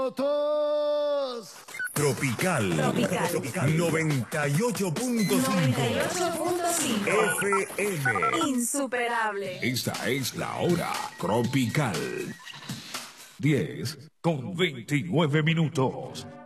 ¡Motos! Tropical. 98.5 FM. Insuperable. Esta es la hora tropical. 10:29.